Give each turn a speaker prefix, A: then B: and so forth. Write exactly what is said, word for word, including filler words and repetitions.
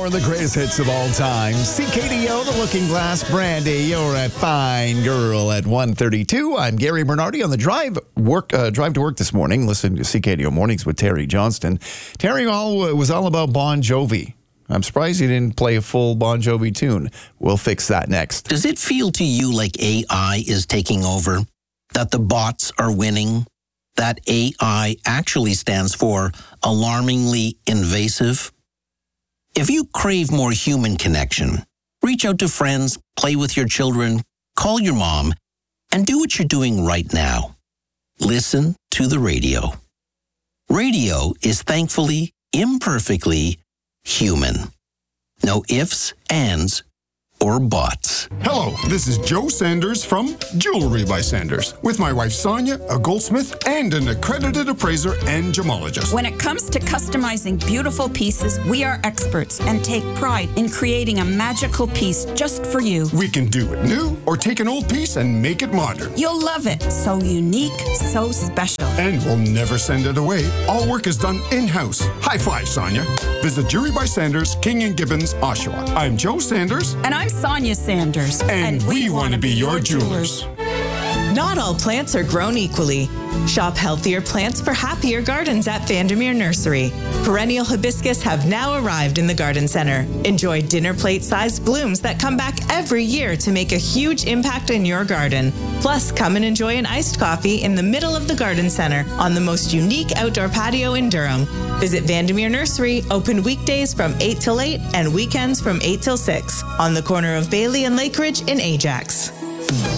A: more of the greatest hits of all time. C K D O, The Looking Glass, Brandy. You're a fine girl at one thirty-two. I'm Gary Bernardi on the drive work uh, drive to work this morning. Listen to C K D O Mornings with Terry Johnston. Terry all was all about Bon Jovi. I'm surprised he didn't play a full Bon Jovi tune. We'll fix that next.
B: Does it feel to you like A I is taking over? That the bots are winning? That A I actually stands for alarmingly invasive? If you crave more human connection, reach out to friends, play with your children, call your mom, and do what you're doing right now. Listen to the radio. Radio is thankfully, imperfectly human. No ifs, ands, or buts.
C: Hello, this is Joe Sanders from Jewelry by Sanders, with my wife Sonia, a goldsmith and an accredited appraiser and gemologist.
D: When it comes to customizing beautiful pieces, we are experts and take pride in creating a magical piece just for you.
C: We can do it new or take an old piece and make it modern.
D: You'll love it. So unique, so special.
C: And we'll never send it away. All work is done in-house. High five, Sonia. Visit Jewelry by Sanders, King and Gibbons, Oshawa. I'm Joe Sanders.
D: And I'm Sonia Sanders.
C: And, and we, we want to be your jewelers.
E: Not all plants are grown equally. Shop healthier plants for happier gardens at Vandermeer Nursery. Perennial hibiscus have now arrived in the garden center. Enjoy dinner plate-sized blooms that come back every year to make a huge impact in your garden. Plus, come and enjoy an iced coffee in the middle of the garden center on the most unique outdoor patio in Durham. Visit Vandermeer Nursery, open weekdays from eight till eight and weekends from eight till six on the corner of Bailey and Lakeridge in Ajax.